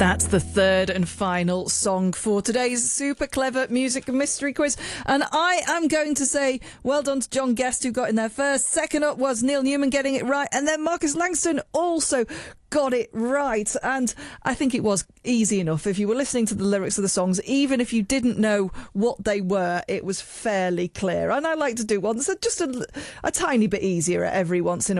That's the third and final song for today's super clever music and mystery quiz. And I am going to say well done to John Guest, who got in there first. Second up was Neil Newman getting it right. And then Marcus Langston also got it right. And I think it was easy enough. If you were listening to the lyrics of the songs, even if you didn't know what they were, it was fairly clear. And I like to do ones that just a tiny bit easier every once in a while.